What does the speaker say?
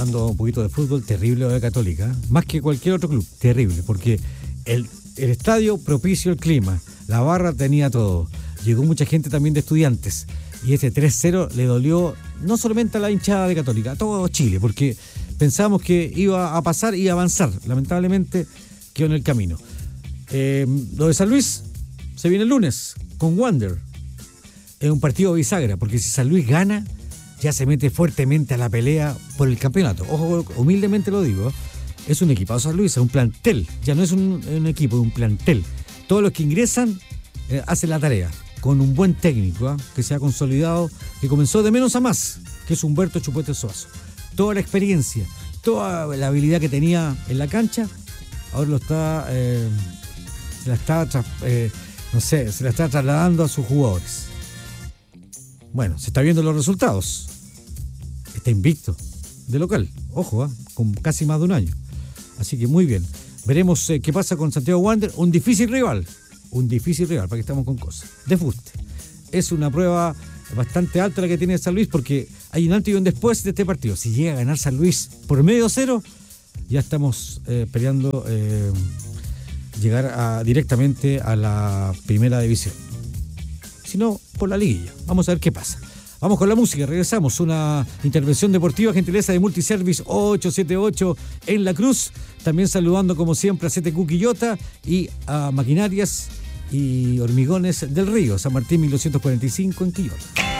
hablando un poquito de fútbol, terrible lo de Católica, más que cualquier otro club, terrible, porque el estadio propicio el clima, la barra tenía todo, llegó mucha gente también de Estudiantes, y ese 3-0 le dolió no solamente a la hinchada de Católica, a todo Chile, porque pensábamos que iba a pasar y avanzar, lamentablemente quedó en el camino. Lo de San Luis se viene el lunes con Wander, es un partido bisagra, porque si San Luis gana, ya se mete fuertemente a la pelea por el campeonato. Ojo, humildemente lo digo, es un equipado San Luis, es un plantel, ya no es un equipo, es un plantel. Todos los que ingresan hacen la tarea, con un buen técnico, que se ha consolidado, que comenzó de menos a más, que es Humberto Chupete Suazo. Toda la experiencia, toda la habilidad que tenía en la cancha, ahora lo está, se la está trasladando a sus jugadores. Bueno, se está viendo los resultados. Está invicto de local, ojo, con casi más de un año. Así que muy bien. Veremos qué pasa con Santiago Wander. Un difícil rival, para que estamos con cosas. De fuste. Es una prueba bastante alta la que tiene San Luis, porque hay un antes y un después de este partido. Si llega a ganar San Luis por medio cero, ya estamos peleando llegar directamente a la primera división. Si no, por la liguilla. Vamos a ver qué pasa. Vamos con la música, regresamos. Una intervención deportiva, gentileza de Multiservice 878 en La Cruz. También saludando como siempre a CTQ Quillota y a Maquinarias y Hormigones del Río, San Martín 1245 en Quillota.